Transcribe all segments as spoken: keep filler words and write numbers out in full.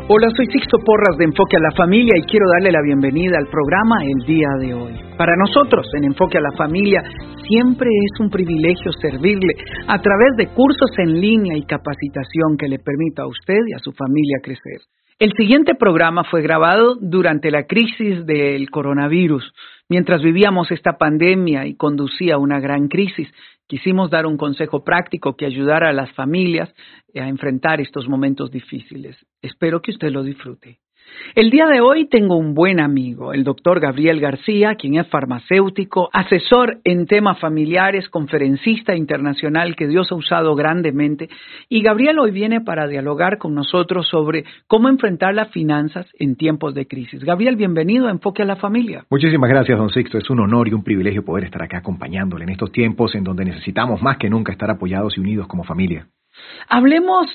Hola, soy Sixto Porras de Enfoque a la Familia y quiero darle la bienvenida al programa el día de hoy. Para nosotros, en Enfoque a la Familia, siempre es un privilegio servirle a través de cursos en línea y capacitación que le permita a usted y a su familia crecer. El siguiente programa fue grabado durante la crisis del coronavirus. Mientras vivíamos esta pandemia y conducía una gran crisis, quisimos dar un consejo práctico que ayudara a las familias a enfrentar estos momentos difíciles. Espero que usted lo disfrute. El día de hoy tengo un buen amigo, el doctor Gabriel García, quien es farmacéutico, asesor en temas familiares, conferencista internacional que Dios ha usado grandemente. Y Gabriel hoy viene para dialogar con nosotros sobre cómo enfrentar las finanzas en tiempos de crisis. Gabriel, bienvenido a Enfoque a la Familia. Muchísimas gracias, don Sixto. Es un honor y un privilegio poder estar acá acompañándole en estos tiempos en donde necesitamos más que nunca estar apoyados y unidos como familia. Hablemos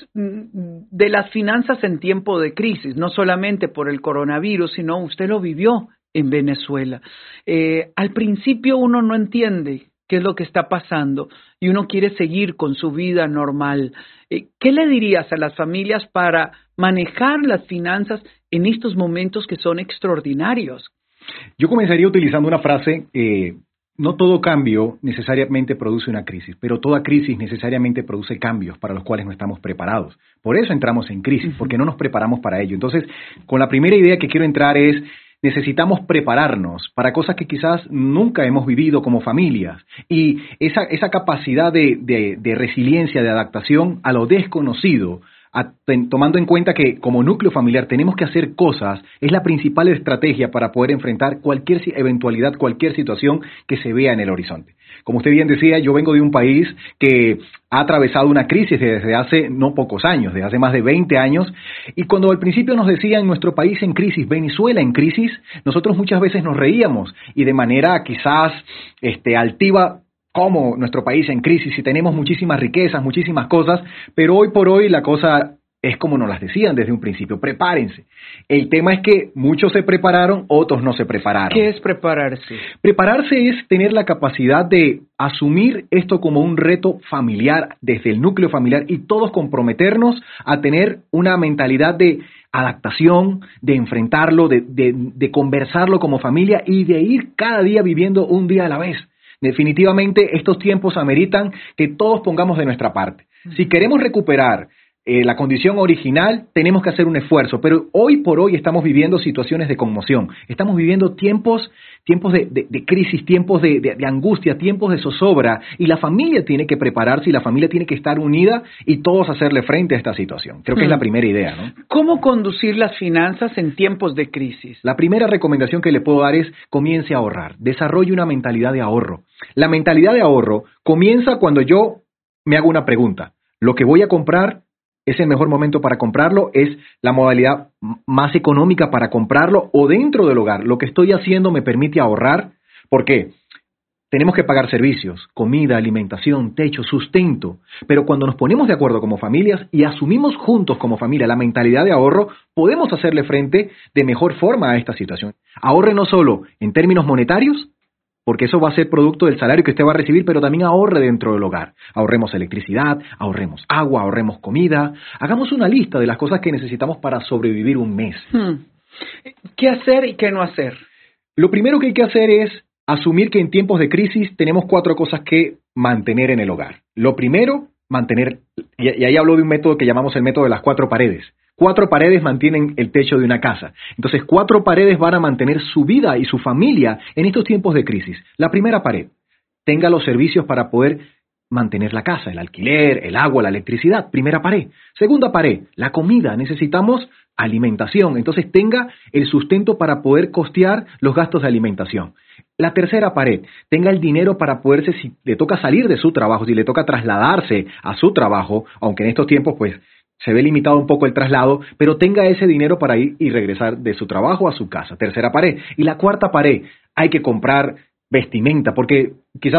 de las finanzas en tiempo de crisis, no solamente por el coronavirus, sino usted lo vivió en Venezuela. Eh, al principio uno no entiende qué es lo que está pasando y uno quiere seguir con su vida normal. Eh, ¿Qué le dirías a las familias para manejar las finanzas en estos momentos que son extraordinarios? Yo comenzaría utilizando una frase. Eh, No todo cambio necesariamente produce una crisis, pero toda crisis necesariamente produce cambios para los cuales no estamos preparados. Por eso entramos en crisis, porque no nos preparamos para ello. Entonces, con la primera idea que quiero entrar es, necesitamos prepararnos para cosas que quizás nunca hemos vivido como familias. Y esa, esa capacidad de, de, de resiliencia, de adaptación a lo desconocido, A, ten, tomando en cuenta que como núcleo familiar tenemos que hacer cosas, es la principal estrategia para poder enfrentar cualquier eventualidad, cualquier situación que se vea en el horizonte. Como usted bien decía, yo vengo de un país que ha atravesado una crisis desde hace no pocos años, desde hace más de veinte años, y cuando al principio nos decían nuestro país en crisis, Venezuela en crisis, nosotros muchas veces nos reíamos y de manera quizás este, altiva, como nuestro país en crisis y tenemos muchísimas riquezas, muchísimas cosas, pero hoy por hoy la cosa es como nos las decían desde un principio, prepárense. El tema es que muchos se prepararon, otros no se prepararon. ¿Qué es prepararse? Prepararse es tener la capacidad de asumir esto como un reto familiar desde el núcleo familiar y todos comprometernos a tener una mentalidad de adaptación, de enfrentarlo, de, de, de conversarlo como familia y de ir cada día viviendo un día a la vez. Definitivamente estos tiempos ameritan que todos pongamos de nuestra parte. Si queremos recuperar eh, la condición original, tenemos que hacer un esfuerzo, pero hoy por hoy estamos viviendo situaciones de conmoción, estamos viviendo tiempos, tiempos de, de, de crisis, tiempos de, de, de angustia, tiempos de zozobra, y la familia tiene que prepararse y la familia tiene que estar unida y todos hacerle frente a esta situación. Creo que hmm. es la primera idea, ¿no? ¿Cómo conducir las finanzas en tiempos de crisis? La primera recomendación que le puedo dar es comience a ahorrar, desarrolle una mentalidad de ahorro. La mentalidad de ahorro comienza cuando yo me hago una pregunta. ¿Lo que voy a comprar es el mejor momento para comprarlo? ¿Es la modalidad más económica para comprarlo? ¿O dentro del hogar lo que estoy haciendo me permite ahorrar? ¿Por qué? Tenemos que pagar servicios, comida, alimentación, techo, sustento. Pero cuando nos ponemos de acuerdo como familias y asumimos juntos como familia la mentalidad de ahorro, podemos hacerle frente de mejor forma a esta situación. Ahorre no solo en términos monetarios, porque eso va a ser producto del salario que usted va a recibir, pero también ahorre dentro del hogar. Ahorremos electricidad, ahorremos agua, ahorremos comida. Hagamos una lista de las cosas que necesitamos para sobrevivir un mes. Hmm. ¿Qué hacer y qué no hacer? Lo primero que hay que hacer es asumir que en tiempos de crisis tenemos cuatro cosas que mantener en el hogar. Lo primero, mantener, y ahí hablo de un método que llamamos el método de las cuatro paredes. Cuatro paredes mantienen el techo de una casa. Entonces, cuatro paredes van a mantener su vida y su familia en estos tiempos de crisis. La primera pared, tenga los servicios para poder mantener la casa, el alquiler, el agua, la electricidad. Primera pared. Segunda pared, la comida. Necesitamos alimentación. Entonces, tenga el sustento para poder costear los gastos de alimentación. La tercera pared, tenga el dinero para poderse, si le toca salir de su trabajo, si le toca trasladarse a su trabajo, aunque en estos tiempos, pues, se ve limitado un poco el traslado, pero tenga ese dinero para ir y regresar de su trabajo a su casa. Tercera pared. Y la cuarta pared, hay que comprar vestimenta, porque quizás a los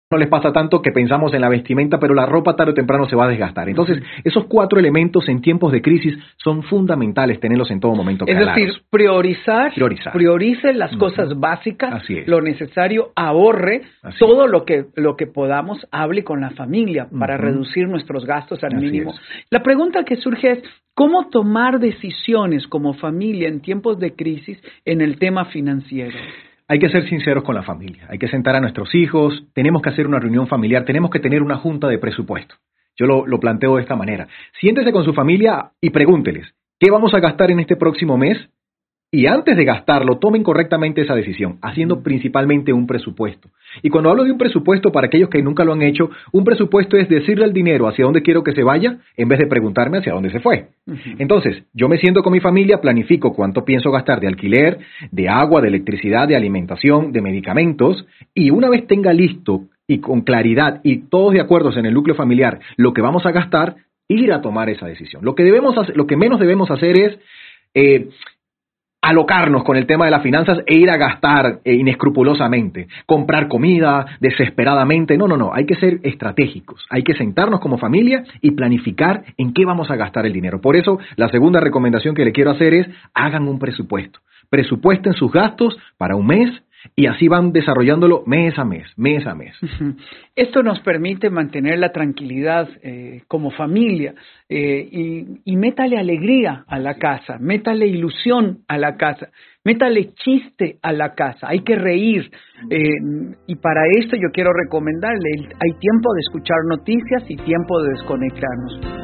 No les pasa tanto que pensamos en la vestimenta, pero la ropa tarde o temprano se va a desgastar. Entonces, esos cuatro elementos en tiempos de crisis son fundamentales tenerlos en todo momento claros. Es decir, priorizar, priorizar. priorice las uh-huh. cosas básicas, Así es. Lo necesario, ahorre Así todo es. lo que lo que podamos, hable con la familia para uh-huh. reducir nuestros gastos al Así mínimo. es. La pregunta que surge es, ¿cómo tomar decisiones como familia en tiempos de crisis en el tema financiero? Hay que ser sinceros con la familia, hay que sentar a nuestros hijos, tenemos que hacer una reunión familiar, tenemos que tener una junta de presupuesto. Yo lo, lo planteo de esta manera. Siéntese con su familia y pregúnteles, ¿qué vamos a gastar en este próximo mes? Y antes de gastarlo, tomen correctamente esa decisión, haciendo principalmente un presupuesto. Y cuando hablo de un presupuesto, para aquellos que nunca lo han hecho, un presupuesto es decirle al dinero hacia dónde quiero que se vaya, en vez de preguntarme hacia dónde se fue. Uh-huh. Entonces, yo me siento con mi familia, planifico cuánto pienso gastar de alquiler, de agua, de electricidad, de alimentación, de medicamentos, y una vez tenga listo y con claridad y todos de acuerdo en el núcleo familiar lo que vamos a gastar, ir a tomar esa decisión. Lo que debemos hacer, lo que menos debemos hacer es eh, alocarnos con el tema de las finanzas e ir a gastar eh, inescrupulosamente, comprar comida desesperadamente. No, no, no, hay que ser estratégicos, hay que sentarnos como familia y planificar en qué vamos a gastar el dinero. Por eso, la segunda recomendación que le quiero hacer es, hagan un presupuesto, presupuesten sus gastos para un mes, y así van desarrollándolo mes a mes, mes a mes. Esto nos permite mantener la tranquilidad eh, como familia eh, y, y métale alegría a la casa, métale ilusión a la casa, métale chiste a la casa, hay que reír. Eh, y para esto yo quiero recomendarle, hay tiempo de escuchar noticias y tiempo de desconectarnos.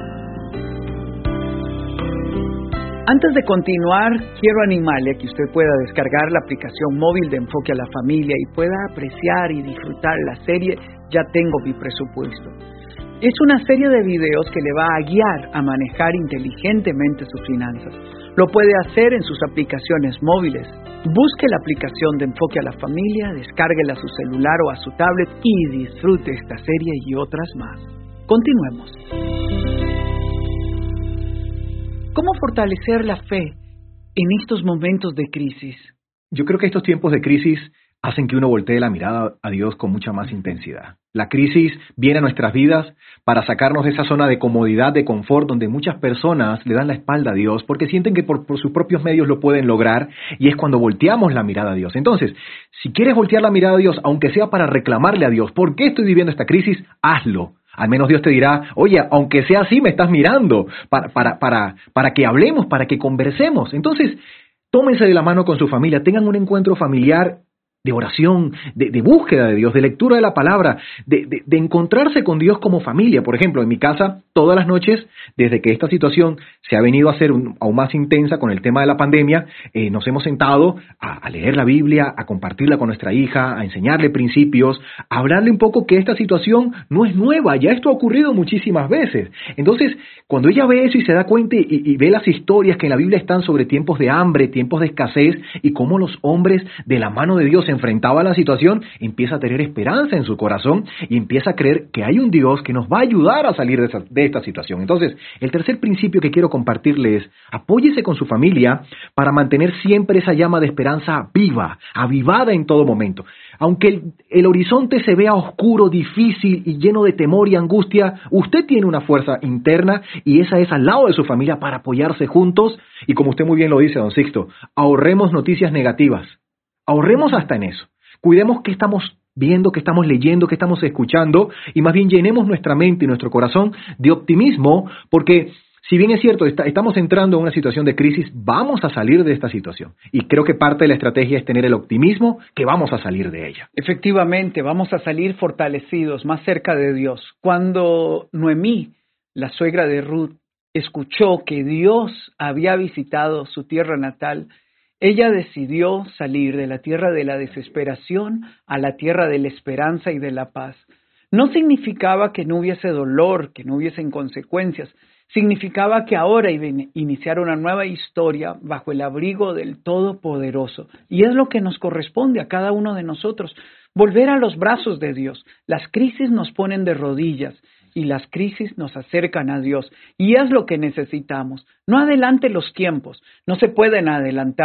Antes de continuar, quiero animarle a que usted pueda descargar la aplicación móvil de Enfoque a la Familia y pueda apreciar y disfrutar la serie Ya Tengo Mi Presupuesto. Es una serie de videos que le va a guiar a manejar inteligentemente sus finanzas. Lo puede hacer en sus aplicaciones móviles. Busque la aplicación de Enfoque a la Familia, descárguela a su celular o a su tablet y disfrute esta serie y otras más. Continuemos. ¿Cómo fortalecer la fe en estos momentos de crisis? Yo creo que estos tiempos de crisis hacen que uno voltee la mirada a Dios con mucha más intensidad. La crisis viene a nuestras vidas para sacarnos de esa zona de comodidad, de confort, donde muchas personas le dan la espalda a Dios porque sienten que por, por sus propios medios lo pueden lograr, y es cuando volteamos la mirada a Dios. Entonces, si quieres voltear la mirada a Dios, aunque sea para reclamarle a Dios, ¿por qué estoy viviendo esta crisis? Hazlo. Al menos Dios te dirá, oye, aunque sea así, me estás mirando para, para, para, para que hablemos, para que conversemos. Entonces, tómense de la mano con su familia, tengan un encuentro familiar de oración, de, de búsqueda de Dios, de lectura de la palabra, de, de, de encontrarse con Dios como familia. Por ejemplo, en mi casa, todas las noches, desde que esta situación se ha venido a hacer un, aún más intensa con el tema de la pandemia, eh, nos hemos sentado a, a leer la Biblia, a compartirla con nuestra hija, a enseñarle principios, a hablarle un poco que esta situación no es nueva, ya esto ha ocurrido muchísimas veces. Entonces, cuando ella ve eso y se da cuenta y, y ve las historias que en la Biblia están sobre tiempos de hambre, tiempos de escasez, y cómo los hombres de la mano de Dios se enfrentaban a la situación, empieza a tener esperanza en su corazón y empieza a creer que hay un Dios que nos va a ayudar a salir de, esa, de esta situación. Entonces, el tercer principio que quiero compartirle es, apóyese con su familia para mantener siempre esa llama de esperanza viva, avivada en todo momento. Aunque el, el horizonte se vea oscuro, difícil y lleno de temor y angustia, usted tiene una fuerza interna y esa es al lado de su familia para apoyarse juntos. Y como usted muy bien lo dice, don Sixto, ahorremos noticias negativas. Ahorremos hasta en eso. Cuidemos qué estamos viendo, qué estamos leyendo, qué estamos escuchando, y más bien llenemos nuestra mente y nuestro corazón de optimismo, porque si bien es cierto, está, estamos entrando en una situación de crisis, vamos a salir de esta situación. Y creo que parte de la estrategia es tener el optimismo que vamos a salir de ella. Efectivamente, vamos a salir fortalecidos, más cerca de Dios. Cuando Noemí, la suegra de Ruth, escuchó que Dios había visitado su tierra natal, ella decidió salir de la tierra de la desesperación a la tierra de la esperanza y de la paz. No significaba que no hubiese dolor, que no hubiesen consecuencias. Significaba que ahora iba a iniciar una nueva historia bajo el abrigo del Todopoderoso. Y es lo que nos corresponde a cada uno de nosotros, volver a los brazos de Dios. Las crisis nos ponen de rodillas y las crisis nos acercan a Dios. Y es lo que necesitamos. No adelante los tiempos, no se pueden adelantar.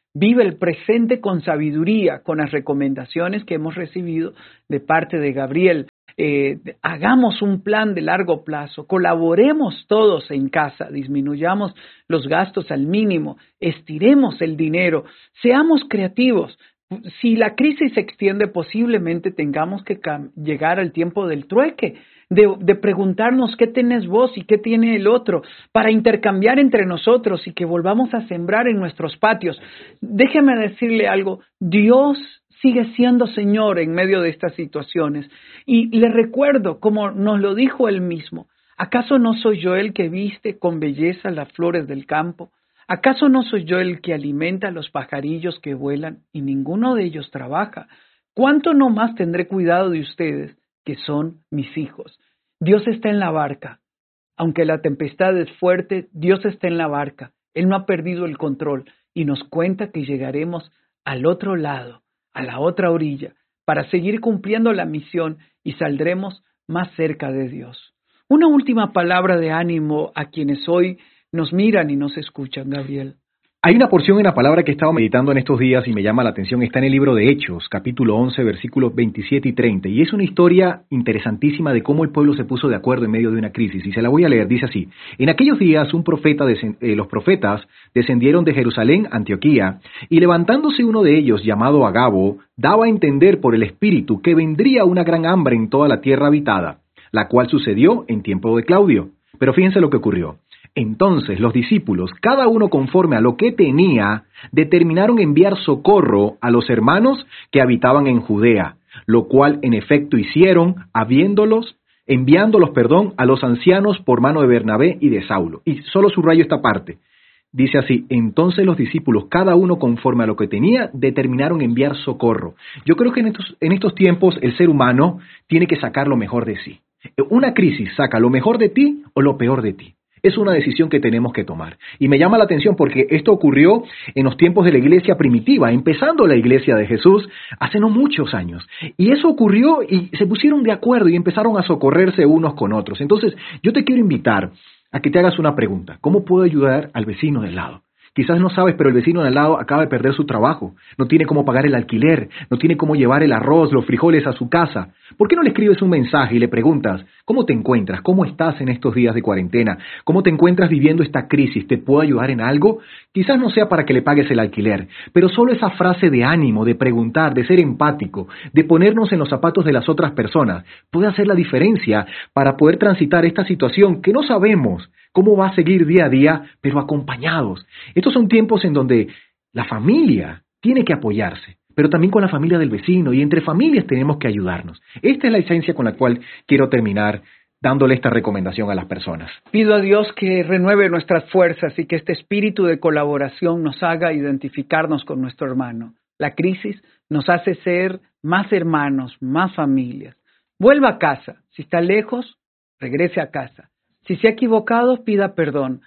Vive el presente con sabiduría, con las recomendaciones que hemos recibido de parte de Gabriel. Eh, hagamos un plan de largo plazo, colaboremos todos en casa, disminuyamos los gastos al mínimo, estiremos el dinero, seamos creativos. Si la crisis se extiende, posiblemente tengamos que llegar al tiempo del trueque, de, de preguntarnos qué tenés vos y qué tiene el otro, para intercambiar entre nosotros y que volvamos a sembrar en nuestros patios. Déjeme decirle algo, Dios sigue siendo Señor en medio de estas situaciones. Y le recuerdo, como nos lo dijo Él mismo, ¿acaso no soy yo el que viste con belleza las flores del campo? ¿Acaso no soy yo el que alimenta a los pajarillos que vuelan y ninguno de ellos trabaja? ¿Cuánto no más tendré cuidado de ustedes, que son mis hijos? Dios está en la barca. Aunque la tempestad es fuerte, Dios está en la barca. Él no ha perdido el control y nos cuenta que llegaremos al otro lado, a la otra orilla, para seguir cumpliendo la misión y saldremos más cerca de Dios. Una última palabra de ánimo a quienes hoy nos miran y nos escuchan, Gabriel. Hay una porción en la palabra que he estado meditando en estos días y me llama la atención. Está en el libro de Hechos, capítulo once, versículos veintisiete y treinta. Y es una historia interesantísima de cómo el pueblo se puso de acuerdo en medio de una crisis. Y se la voy a leer. Dice así: en aquellos días un profeta descend- eh, los profetas descendieron de Jerusalén a Antioquía, y levantándose uno de ellos, llamado Agabo, daba a entender por el Espíritu que vendría una gran hambre en toda la tierra habitada, la cual sucedió en tiempo de Claudio. Pero fíjense lo que ocurrió. Entonces los discípulos, cada uno conforme a lo que tenía, determinaron enviar socorro a los hermanos que habitaban en Judea, lo cual en efecto hicieron, habiéndolos, enviándolos, perdón, a los ancianos por mano de Bernabé y de Saulo. Y solo subrayo esta parte. Dice así: entonces los discípulos, cada uno conforme a lo que tenía, determinaron enviar socorro. Yo creo que en estos, en estos tiempos el ser humano tiene que sacar lo mejor de sí. Una crisis saca lo mejor de ti o lo peor de ti. Es una decisión que tenemos que tomar. Y me llama la atención porque esto ocurrió en los tiempos de la iglesia primitiva, empezando la iglesia de Jesús hace no muchos años. Y eso ocurrió y se pusieron de acuerdo y empezaron a socorrerse unos con otros. Entonces, yo te quiero invitar a que te hagas una pregunta. ¿Cómo puedo ayudar al vecino del lado? Quizás no sabes, pero el vecino de al lado acaba de perder su trabajo, no tiene cómo pagar el alquiler, no tiene cómo llevar el arroz, los frijoles a su casa. ¿Por qué no le escribes un mensaje y le preguntas: ¿cómo te encuentras? ¿Cómo estás en estos días de cuarentena? ¿Cómo te encuentras viviendo esta crisis? ¿Te puedo ayudar en algo? Quizás no sea para que le pagues el alquiler, pero solo esa frase de ánimo, de preguntar, de ser empático, de ponernos en los zapatos de las otras personas, puede hacer la diferencia para poder transitar esta situación que no sabemos cómo va a seguir día a día, pero acompañados. Estos son tiempos en donde la familia tiene que apoyarse, pero también con la familia del vecino, y entre familias tenemos que ayudarnos. Esta es la esencia con la cual quiero terminar dándole esta recomendación a las personas. Pido a Dios que renueve nuestras fuerzas y que este espíritu de colaboración nos haga identificarnos con nuestro hermano. La crisis nos hace ser más hermanos, más familias. Vuelva a casa. Si está lejos, regrese a casa. Si se ha equivocado, pida perdón.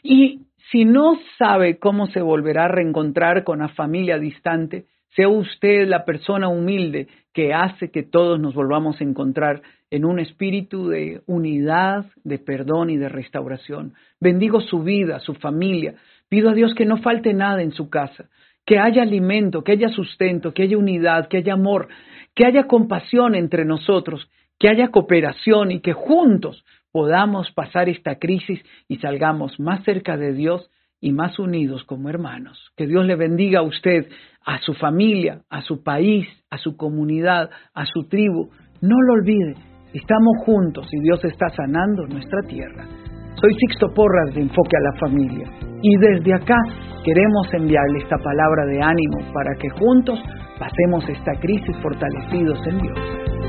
Y si no sabe cómo se volverá a reencontrar con la familia distante, sea usted la persona humilde que hace que todos nos volvamos a encontrar en un espíritu de unidad, de perdón y de restauración. Bendigo su vida, su familia. Pido a Dios que no falte nada en su casa, que haya alimento, que haya sustento, que haya unidad, que haya amor, que haya compasión entre nosotros, que haya cooperación y que juntos podamos pasar esta crisis y salgamos más cerca de Dios y más unidos como hermanos. Que Dios le bendiga a usted, a su familia, a su país, a su comunidad, a su tribu. No lo olvide, estamos juntos y Dios está sanando nuestra tierra. Soy Sixto Porras de Enfoque a la Familia y desde acá queremos enviarle esta palabra de ánimo para que juntos pasemos esta crisis fortalecidos en Dios.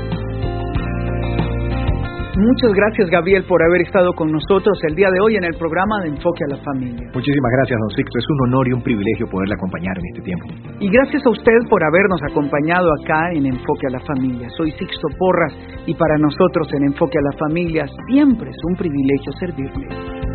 Muchas gracias, Gabriel, por haber estado con nosotros el día de hoy en el programa de Enfoque a la Familia. Muchísimas gracias, don Sixto. Es un honor y un privilegio poderle acompañar en este tiempo. Y gracias a usted por habernos acompañado acá en Enfoque a la Familia. Soy Sixto Porras y para nosotros en Enfoque a la Familia siempre es un privilegio servirle.